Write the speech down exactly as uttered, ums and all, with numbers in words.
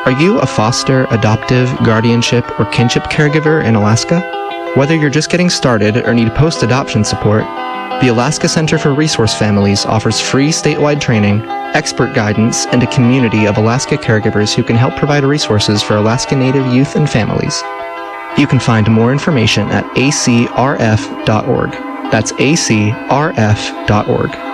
Are you a foster, adoptive, guardianship, or kinship caregiver in Alaska? Whether you're just getting started or need post-adoption support, the Alaska Center for Resource Families offers free statewide training, expert guidance, and a community of Alaska caregivers who can help provide resources for Alaska Native youth and families. You can find more information at a c r f dot org. That's a c r f dot org.